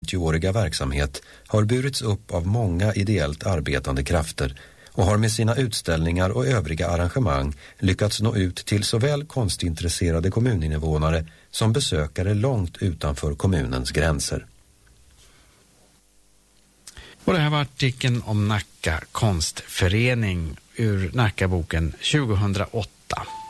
20-åriga verksamhet har burits upp av många ideellt arbetande krafter och har med sina utställningar och övriga arrangemang lyckats nå ut till såväl konstintresserade kommuninvånare som besökare långt utanför kommunens gränser. Och det här var artikeln om Nacka konstförening ur Nackaboken 2008.